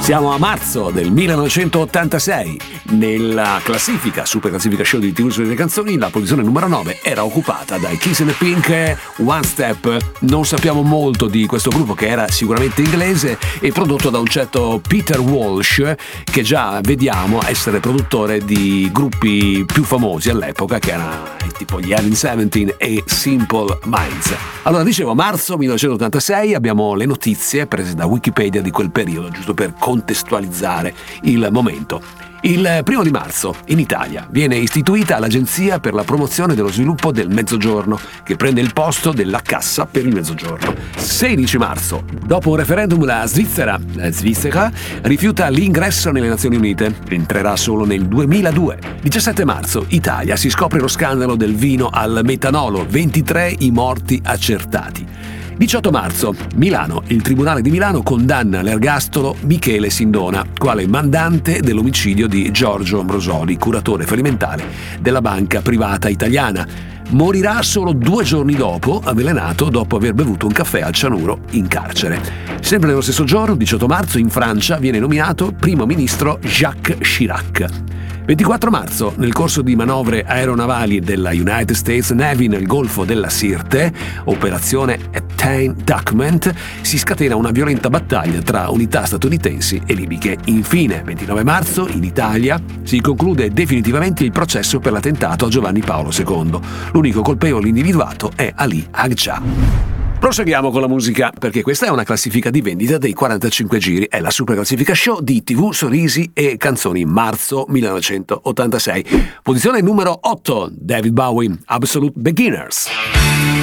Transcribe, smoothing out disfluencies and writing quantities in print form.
Siamo a marzo del 1986. Nella classifica, super classifica show di TV sulle canzoni, la posizione numero 9 era occupata dai Kiss and the Pink, One Step. Non sappiamo molto di questo gruppo, che era sicuramente inglese e prodotto da un certo Peter Walsh, che già vediamo essere produttore di gruppi più famosi all'epoca, che erano tipo gli Having Seventeen e Simple Minds. Allora, dicevo, marzo 1986, abbiamo le notizie prese da Wikipedia di quel periodo, giusto per contestualizzare il momento. Il 1 di marzo in Italia viene istituita l'Agenzia per la promozione dello sviluppo del Mezzogiorno, che prende il posto della Cassa per il Mezzogiorno. 16 marzo, dopo un referendum, la Svizzera rifiuta l'ingresso nelle Nazioni Unite, entrerà solo nel 2002. 17 marzo, Italia, si scopre lo scandalo del vino al metanolo, 23 i morti accertati. 18 marzo, Milano. Il Tribunale di Milano condanna all'ergastolo Michele Sindona, quale mandante dell'omicidio di Giorgio Ambrosoli, curatore fallimentare della banca privata italiana. Morirà solo 2 giorni dopo, avvelenato dopo aver bevuto un caffè al cianuro in carcere. Sempre nello stesso giorno, 18 marzo, in Francia viene nominato primo ministro Jacques Chirac. 24 marzo, nel corso di manovre aeronavali della United States Navy nel Golfo della Sirte, operazione Attainment, si scatena una violenta battaglia tra unità statunitensi e libiche. Infine, 29 marzo, in Italia, si conclude definitivamente il processo per l'attentato a Giovanni Paolo II. L'unico colpevole individuato è Ali Agca. Proseguiamo con la musica, perché questa è una classifica di vendita dei 45 giri, è la super classifica show di TV, sorrisi e canzoni, marzo 1986. Posizione numero 8, David Bowie, Absolute Beginners.